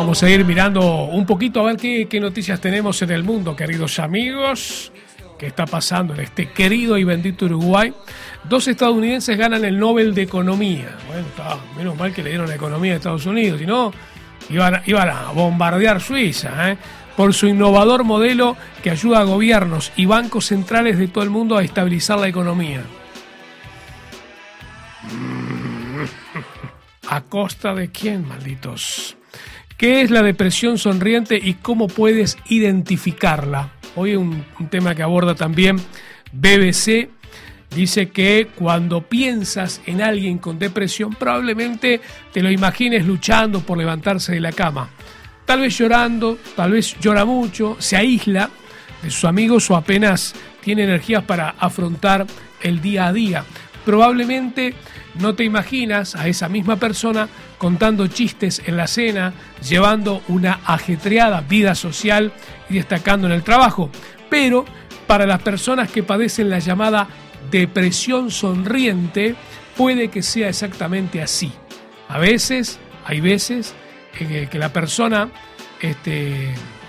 Vamos a ir mirando un poquito a ver qué noticias tenemos en el mundo, queridos amigos. ¿Qué está pasando en este querido y bendito Uruguay? 2 estadounidenses ganan el Nobel de Economía. Bueno, menos mal que le dieron la economía de Estados Unidos, si no, iban a bombardear Suiza, por su innovador modelo que ayuda a gobiernos y bancos centrales de todo el mundo a estabilizar la economía. ¿A costa de quién, malditos? ¿Qué es la depresión sonriente y cómo puedes identificarla? Hoy un tema que aborda también BBC. Dice que cuando piensas en alguien con depresión, probablemente te lo imagines luchando por levantarse de la cama. Tal vez llorando, tal vez llora mucho, se aísla de sus amigos o apenas tiene energías para afrontar el día a día. Probablemente no te imaginas a esa misma persona contando chistes en la cena, llevando una ajetreada vida social y destacando en el trabajo. Pero para las personas que padecen la llamada depresión sonriente, puede que sea exactamente así. Hay veces que la persona